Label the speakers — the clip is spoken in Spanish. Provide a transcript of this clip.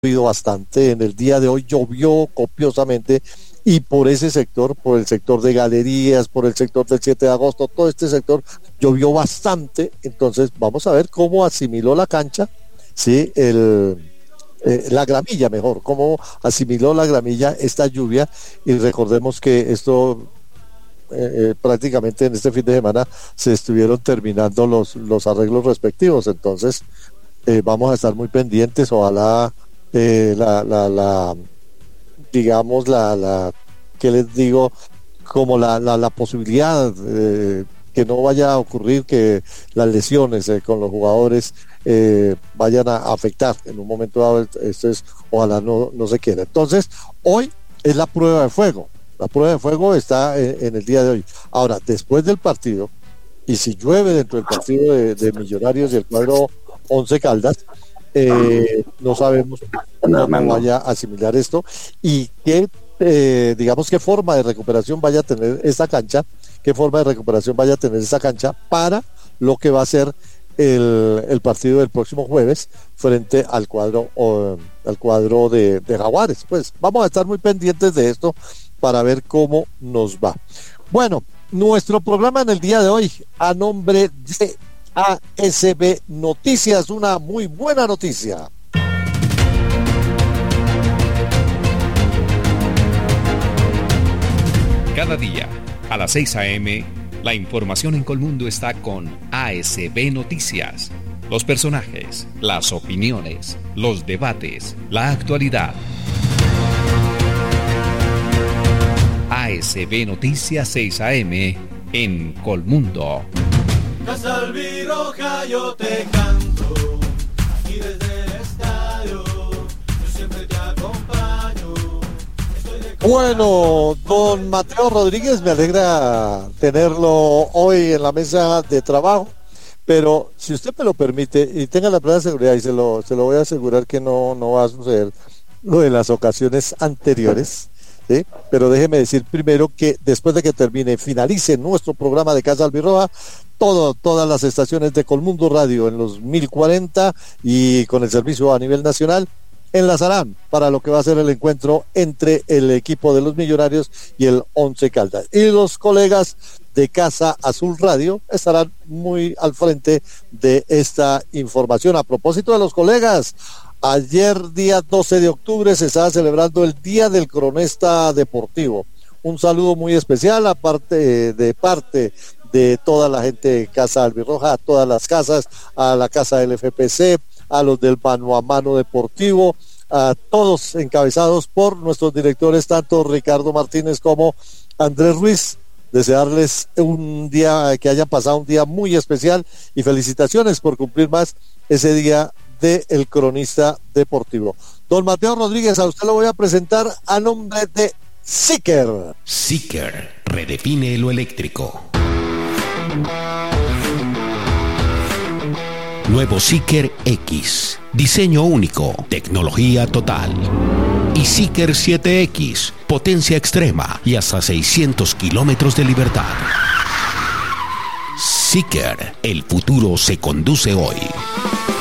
Speaker 1: llovido bastante. En el día de hoy llovió copiosamente y por ese sector, por el sector de Galerías, por el sector del 7 de agosto, todo este sector llovió bastante. Entonces vamos a ver cómo asimiló la cancha, ¿sí? La gramilla, mejor, cómo asimiló la gramilla esta lluvia. Y recordemos que esto prácticamente en este fin de semana se estuvieron terminando los arreglos respectivos. Entonces vamos a estar muy pendientes. Ojalá digamos ¿qué les digo? Como la posibilidad que no vaya a ocurrir que las lesiones con los jugadores vayan a afectar en un momento dado. Esto es, ojalá no se quiera. Entonces hoy es la prueba de fuego. La prueba de fuego está en el día de hoy. Ahora, después del partido, y si llueve dentro del partido de Millonarios y el cuadro Once Caldas, no sabemos cómo vaya a asimilar esto y qué, digamos, qué forma de recuperación vaya a tener esta cancha, para lo que va a ser el partido del próximo jueves frente al cuadro de Jaguares. Pues vamos a estar muy pendientes de esto para ver cómo nos va. Bueno, nuestro programa en el día de hoy, a nombre de ASB Noticias, una muy buena noticia.
Speaker 2: Cada día, a las 6 a.m., la información en Colmundo está con ASB Noticias. Los personajes, las opiniones, los debates, la actualidad. ASB Noticias 6 a.m. en Colmundo.
Speaker 3: Casa Albirroja, yo te canto, aquí desde el estadio, yo siempre te acompaño.
Speaker 1: Bueno, don Mateo Rodríguez, me alegra tenerlo hoy en la mesa de trabajo, pero si usted me lo permite y tenga la plena seguridad, y se lo voy a asegurar que no va a suceder lo de las ocasiones anteriores, ¿sí? Pero déjeme decir primero que después de que finalice nuestro programa de Casa Albirroja, todas las estaciones de Colmundo Radio en los 1040 y con el servicio a nivel nacional enlazarán para lo que va a ser el encuentro entre el equipo de los Millonarios y el Once Caldas. Y los colegas de Casa Azul Radio estarán muy al frente de esta información. A propósito de los colegas, ayer día 12 de octubre se estaba celebrando el Día del Cronista Deportivo. Un saludo muy especial de parte de toda la gente de Casa Albirroja, a todas las casas, a la casa del FPC, a los del Mano a Mano Deportivo, a todos encabezados por nuestros directores, tanto Ricardo Martínez como Andrés Ruiz. Desearles que hayan pasado un día muy especial y felicitaciones por cumplir más ese día del cronista deportivo. Don Mateo Rodríguez, a usted lo voy a presentar a nombre de Seeker.
Speaker 2: Seeker redefine lo eléctrico. Nuevo Seeker X, diseño único, tecnología total. Y Seeker 7X, potencia extrema y hasta 600 kilómetros de libertad. Seeker, el futuro se conduce hoy.